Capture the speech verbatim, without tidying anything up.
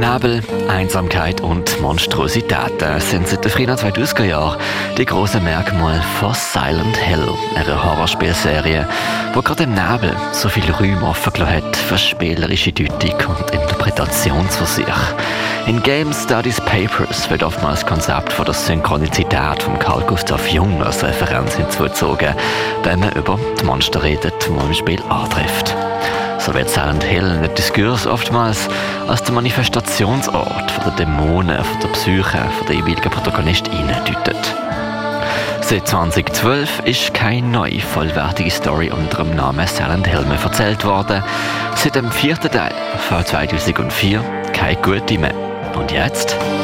Nebel, Einsamkeit und Monstrositäten sind seit den frühen zweitausender Jahren die grossen Merkmale von Silent Hill, einer Horrorspielserie, die gerade im Nebel so viel Räume offen gelassen hat für spielerische Deutung und Interpretationsversuche. In Game Studies Papers wird oftmals das Konzept von der Synchronizität von Carl Gustav Jung als Referenz hinzugezogen, wenn man über die Monster redet, die man im Spiel antrifft. So wird Silent Hill in der Diskurs oftmals als der Manifestationsort von den Dämonen, von der Psyche, von der jeweiligen Protagonistinnen deutet. Seit zweitausendzwölf ist keine neue, vollwertige Story unter dem Namen Silent Hill mehr erzählt worden. Seit dem vierten Teil von zweitausendvier keine gute mehr. Und jetzt?